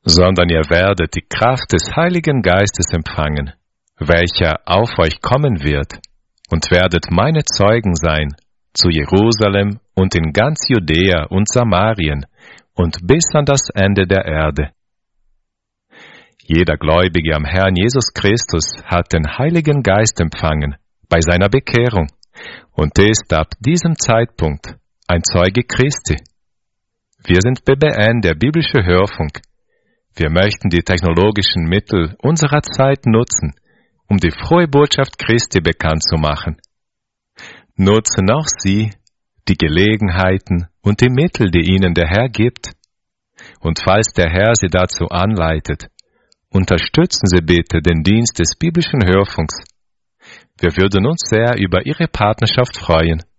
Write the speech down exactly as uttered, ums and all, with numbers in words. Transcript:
sondern ihr werdet die Kraft des Heiligen Geistes empfangen, welcher auf euch kommen wird, und werdet meine Zeugen sein, zu Jerusalem und in ganz Judäa und Samarien und bis an das Ende der Erde. Jeder Gläubige am Herrn Jesus Christus hat den Heiligen Geist empfangen bei seiner Bekehrung und ist ab diesem Zeitpunkt ein Zeuge Christi. Wir sind B B N, der biblische Hörfunk. Wir möchten die technologischen Mittel unserer Zeit nutzen, um die frohe Botschaft Christi bekannt zu machen. Nutzen auch Sie die Gelegenheiten und die Mittel, die Ihnen der Herr gibt. Und falls der Herr Sie dazu anleitet, unterstützen Sie bitte den Dienst des biblischen Hörfunks. Wir würden uns sehr über Ihre Partnerschaft freuen.